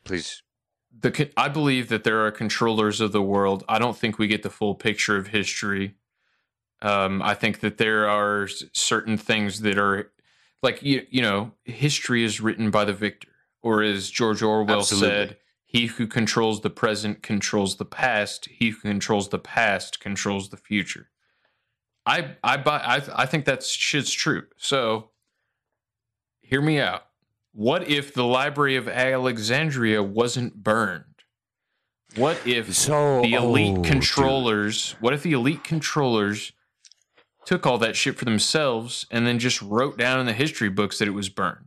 Please. I believe that there are controllers of the world. I don't think we get the full picture of history. I think that there are certain things that are like, history is written by the victor. Or as George Orwell said, he who controls the present controls the past. He who controls the past controls the future. I think that shit's true. So hear me out. What if the Library of Alexandria wasn't burned? What if the elite controllers took all that shit for themselves and then just wrote down in the history books that it was burned?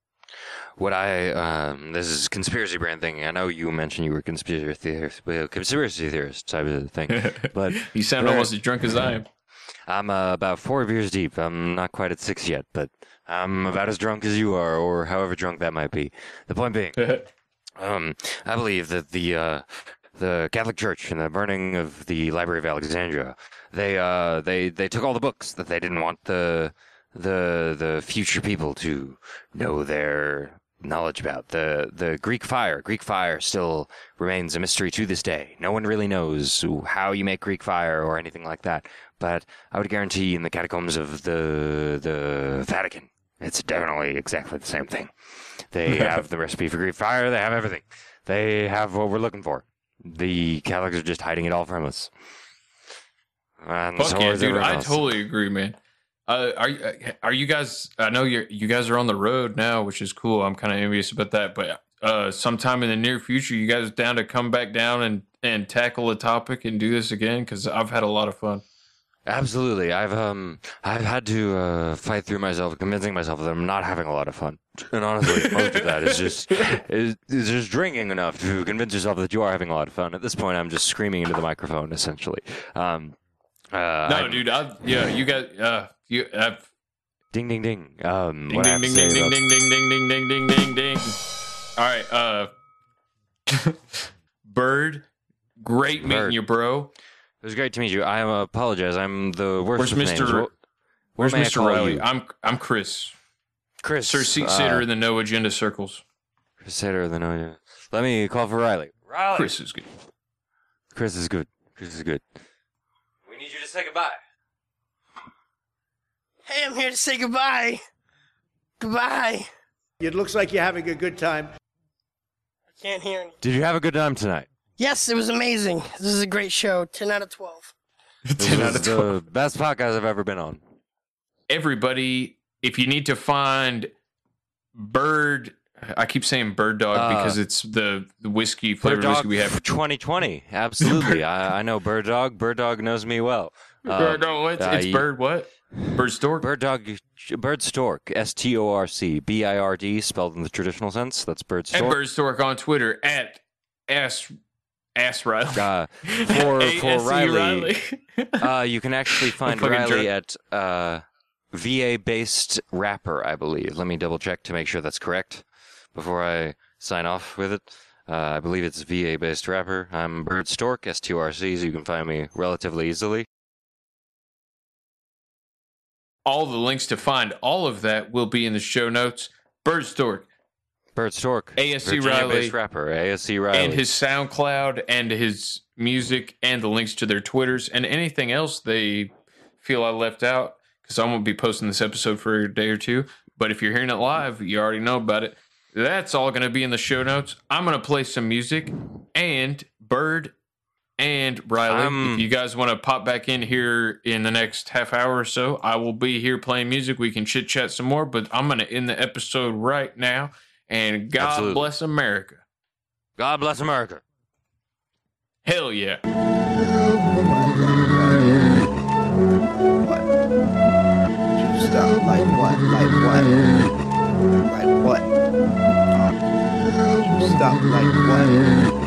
This is conspiracy brand thing. I know you mentioned you were conspiracy theorist type of thing, but you sound almost as drunk as I am. I'm about 4 beers deep. I'm not quite at 6 yet, but I'm about as drunk as you are, or however drunk that might be. The point being, I believe that the Catholic Church and the burning of the Library of Alexandria, they took all the books that they didn't want the future people to know their knowledge about. The Greek fire. Greek fire still remains a mystery to this day. No one really knows how you make Greek fire or anything like that. But I would guarantee in the catacombs of the Vatican, it's definitely exactly the same thing. They have the recipe for Greek fire. They have everything. They have what we're looking for. The Catholics are just hiding it all from us. And fuck so yeah, dude! I totally agree, man. Are you guys? I know you guys are on the road now, which is cool. I'm kind of envious about that. But sometime in the near future, you guys down to come back down and tackle a topic and do this again? Because I've had a lot of fun. Absolutely. I've had to fight through myself, convincing myself that I'm not having a lot of fun. And honestly, most of that is just drinking enough to convince yourself that you are having a lot of fun. At this point, I'm just screaming into the microphone, essentially. Dude. You got ding ding ding. Ding ding ding ding ding ding ding ding ding ding ding ding. All right, Bird, great meeting you, bro. It was great to meet you. I apologize. I'm the worst. Where's Mr. Where's Mr. Riley? I'm Chris. Chris, Sir Seat Sitter in the No Agenda Circles. Chris Sitter in the No Agenda. Let me call for Riley. Riley. Chris is good. Chris is good. Chris is good. We need you to say goodbye. Hey, I'm here to say goodbye. Goodbye. It looks like you're having a good time. I can't hear anything. Did you have a good time tonight? Yes, it was amazing. This is a great show. 10 out of 12. 10 out of 12. The best podcast I've ever been on. Everybody, if you need to find Bird, I keep saying Bird Dog because it's the whiskey flavored whiskey we have. 2020, absolutely. I know Bird Dog. Bird Dog knows me well. It's Bird what? Bird Stork? Bird Dog, Bird Stork, STORC, BIRD, spelled in the traditional sense. That's Bird Stork. And Bird Stork on Twitter at Ass Riley. For Riley, you can actually find Riley at VA-based rapper, I believe. Let me double check to make sure that's correct before I sign off with it. I believe it's VA-based rapper. I'm Bird Stork, STORC, so you can find me relatively easily. All the links to find all of that will be in the show notes. Bird Stork. Bird Stork. ASC Riley. Rapper. ASC Riley. And his SoundCloud and his music and the links to their Twitters and anything else they feel I left out, because I won't be posting this episode for a day or two. But if you're hearing it live, you already know about it. That's all going to be in the show notes. I'm going to play some music. And Bird and Riley, if you guys want to pop back in here in the next half hour or so, I will be here playing music. We can chit chat some more, but I'm going to end the episode right now. And God bless America. God bless America. Hell yeah. What? You stop. Like what? Like what? Like what? You stop. Like what?